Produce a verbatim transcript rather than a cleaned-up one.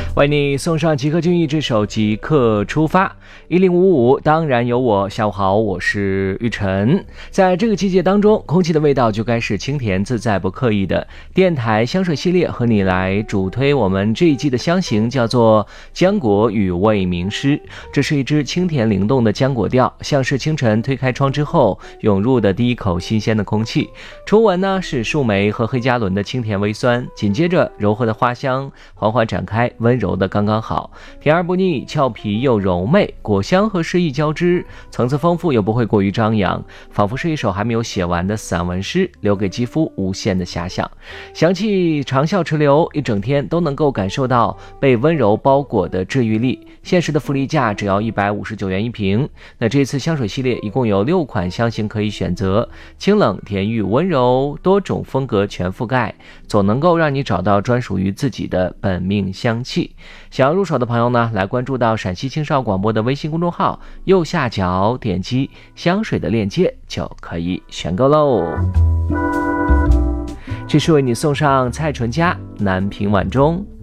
为你送上极客君一只手，即刻出发一零五五，当然有我。下午好，我是玉晨。在这个季节当中，空气的味道就该是清甜自在不刻意的。电台香水系列和你来主推我们这一季的香型，叫做浆果与味名诗。这是一支清甜灵动的浆果调，像是清晨推开窗之后涌入的第一口新鲜的空气。初闻呢是树莓和黑加仑的清甜微酸，紧接着柔和的花香缓缓展开，温柔的刚刚好，甜而不腻，俏皮又柔媚，果香和诗意交织，层次丰富又不会过于张扬，仿佛是一首还没有写完的散文诗，留给肌肤无限的遐想。香气长效持留，一整天都能够感受到被温柔包裹的治愈力。现实的福利价只要一百五十九元一瓶。那这次香水系列一共有六款香型可以选择，清冷甜郁温柔，多种风格全覆盖，总能够让你找到专属于自己的本命香气。想要入手的朋友呢，来关注到陕西青少广播的微信公众号，右下角点击香水的链接就可以选购喽。这是为你送上蔡淳佳南屏晚钟。